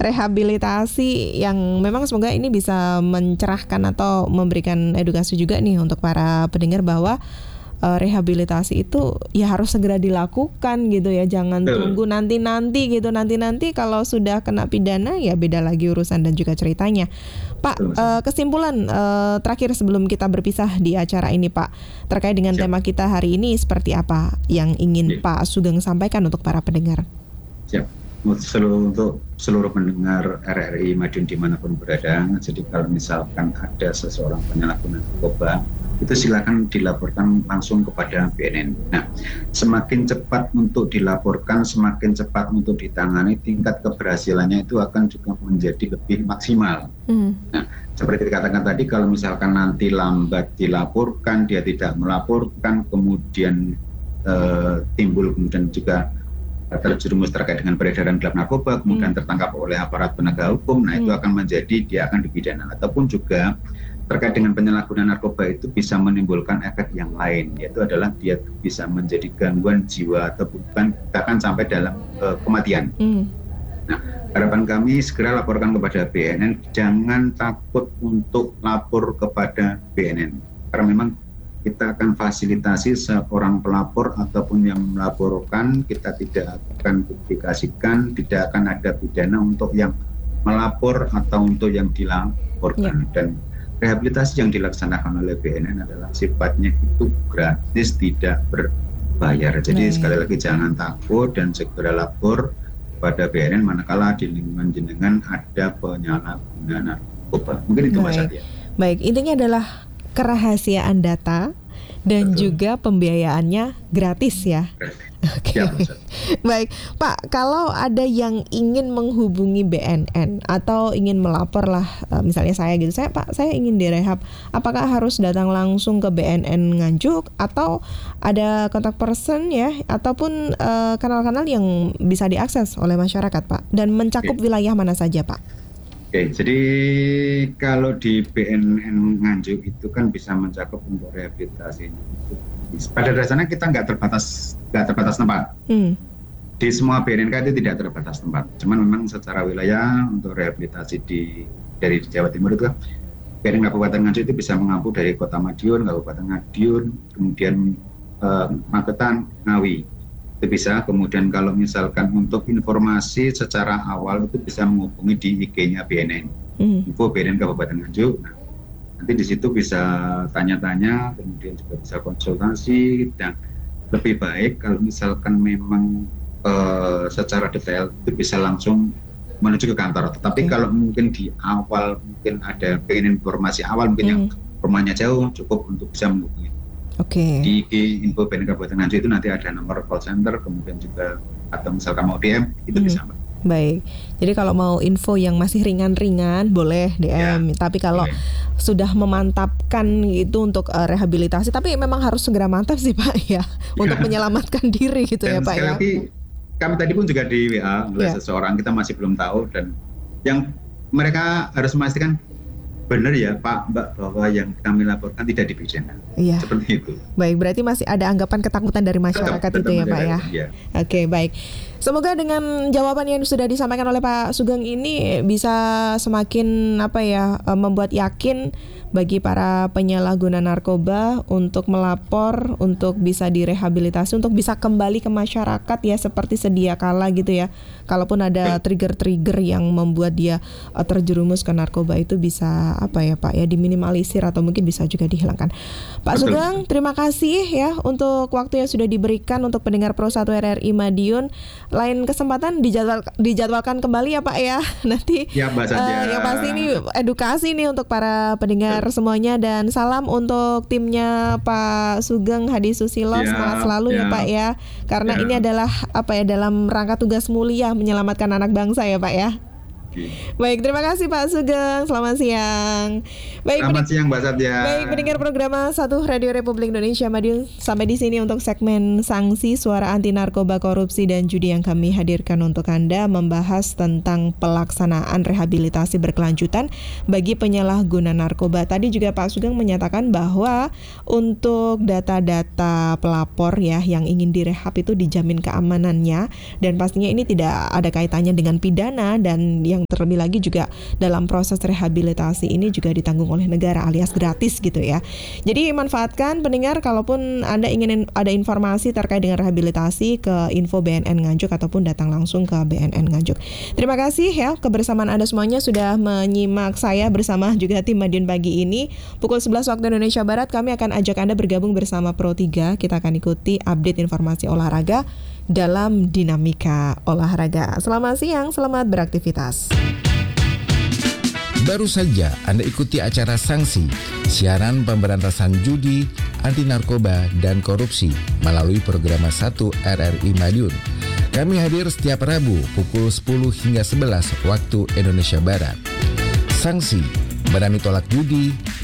rehabilitasi yang memang semoga ini bisa mencerahkan atau memberikan edukasi juga nih untuk para pendengar bahwa rehabilitasi itu ya harus segera dilakukan gitu ya, jangan tunggu nanti gitu, nanti kalau sudah kena pidana ya beda lagi urusan dan juga ceritanya. Pak, kesimpulan terakhir sebelum kita berpisah di acara ini Pak, terkait dengan tema kita hari ini seperti apa yang ingin Pak Sugeng sampaikan untuk para pendengar? Siap. Untuk seluruh pendengar RRI Madiun dimanapun berada, jadi kalau misalkan ada seseorang penyalahguna narkoba, itu silakan dilaporkan langsung kepada BNN. Nah, semakin cepat untuk dilaporkan, semakin cepat untuk ditangani, tingkat keberhasilannya itu akan juga menjadi lebih maksimal. Nah, seperti dikatakan tadi, kalau misalkan nanti lambat dilaporkan, dia tidak melaporkan, kemudian timbul kemudian juga terjerumus terkait dengan peredaran gelap narkoba, kemudian tertangkap oleh aparat penegak hukum, nah itu akan menjadi dia akan dipidana. Ataupun juga terkait dengan penyalahgunaan narkoba itu bisa menimbulkan efek yang lain, yaitu adalah dia bisa menjadi gangguan jiwa atau bahkan sampai dalam kematian. Nah, harapan kami segera laporkan kepada BNN, jangan takut untuk lapor kepada BNN, karena memang kita akan fasilitasi seorang pelapor ataupun yang melaporkan, kita tidak akan publikasikan, tidak akan ada pidana untuk yang melapor atau untuk yang dilaporkan. Dan rehabilitasi yang dilaksanakan oleh BNN adalah sifatnya itu gratis, tidak berbayar. Jadi sekali lagi jangan takut dan segera lapor pada BNN manakala di lingkungan jenengan ada penyalahgunaan narkoba. Mungkin itu Mas Satya. Baik, intinya adalah kerahasiaan data dan juga pembiayaannya gratis ya. Oke. Baik, Pak, kalau ada yang ingin menghubungi BNN atau ingin melapor lah, misalnya saya gitu, saya ingin direhab, apakah harus datang langsung ke BNN Nganjuk atau ada kontak person ya, ataupun kanal-kanal yang bisa diakses oleh masyarakat, Pak, dan mencakup wilayah mana saja, Pak? Oke, jadi kalau di BNN Nganjuk itu kan bisa mencakup untuk rehabilitasi. Pada dasarnya kita nggak terbatas tempat. Di semua BNNK itu tidak terbatas tempat. Cuman memang secara wilayah untuk rehabilitasi dari Jawa Timur itu BNN Kabupaten Nganjuk itu bisa mengampu dari Kota Madiun, Kabupaten Madiun, kemudian Magetan, Ngawi. Itu bisa. Kemudian kalau misalkan untuk informasi secara awal itu bisa menghubungi di IG-nya BNN, info BNN Kabupaten Nganjuk. Nah, nanti di situ bisa tanya-tanya, kemudian juga bisa konsultasi, dan lebih baik kalau misalkan memang secara detail itu bisa langsung menuju ke kantor. Tetapi kalau mungkin di awal mungkin ada pengen informasi awal mungkin yang rumahnya jauh, cukup untuk bisa menghubungi. Di info BNN Kabupaten Nganjuk itu nanti ada nomor call center, kemudian juga atau misalkan mau DM itu bisa. Baik, jadi kalau mau info yang masih ringan-ringan boleh DM, tapi kalau sudah memantapkan itu untuk rehabilitasi, tapi memang harus segera mantap sih Pak ya, untuk menyelamatkan diri gitu. Dan ya Pak ya. Lagi, kami tadi pun juga di WA oleh seseorang, kita masih belum tahu, dan yang mereka harus memastikan benar ya Pak Mbak bahwa yang kami laporkan tidak dipidana. Seperti itu. Baik, berarti masih ada anggapan ketakutan dari masyarakat tetap itu ya Pak ya. Oke, baik. Semoga dengan jawaban yang sudah disampaikan oleh Pak Sugeng ini bisa semakin membuat yakin bagi para penyalahguna narkoba untuk melapor, untuk bisa direhabilitasi, untuk bisa kembali ke masyarakat ya seperti sedia kala gitu ya. Kalaupun ada trigger-trigger yang membuat dia terjerumus ke narkoba itu bisa Pak ya diminimalisir atau mungkin bisa juga dihilangkan. Pak Sugeng, terima kasih ya untuk waktu yang sudah diberikan untuk pendengar Pro 1 RRI Madiun. Lain kesempatan dijadwalkan kembali ya Pak ya. Nanti ya, yang pasti ini edukasi nih untuk para pendengar semuanya, dan salam untuk timnya Pak Sugeng Hadi Susilo. Semangat selalu ya Pak ya. Karena ini adalah dalam rangka tugas mulia menyelamatkan anak bangsa ya Pak ya. Baik, terima kasih Pak Sugeng. Selamat siang. Baik, selamat siang Mbak Satya. Baik, pendengar program 1 Radio Republik Indonesia Madiun, sampai di sini untuk segmen sanksi suara anti narkoba, korupsi dan judi yang kami hadirkan untuk Anda, membahas tentang pelaksanaan rehabilitasi berkelanjutan bagi penyalahguna narkoba. Tadi juga Pak Sugeng menyatakan bahwa untuk data-data pelapor ya yang ingin direhab itu dijamin keamanannya, dan pastinya ini tidak ada kaitannya dengan pidana, dan yang terlebih lagi juga dalam proses rehabilitasi ini juga ditanggung oleh negara alias gratis gitu ya. Jadi manfaatkan pendengar, kalaupun Anda ingin ada informasi terkait dengan rehabilitasi, ke info BNN Nganjuk ataupun datang langsung ke BNN Nganjuk. Terima kasih ya kebersamaan Anda semuanya sudah menyimak saya bersama juga tim Madiun pagi ini. Pukul 11 waktu Indonesia Barat kami akan ajak Anda bergabung bersama Pro 3. Kita akan ikuti update informasi olahraga dalam Dinamika Olahraga. Selamat siang, selamat beraktivitas. Baru saja Anda ikuti acara Sanksi, siaran pemberantasan judi, anti narkoba, dan korupsi melalui program 1 RRI Madiun. Kami hadir setiap Rabu pukul 10 hingga 11 waktu Indonesia Barat. Sanksi, berani tolak judi,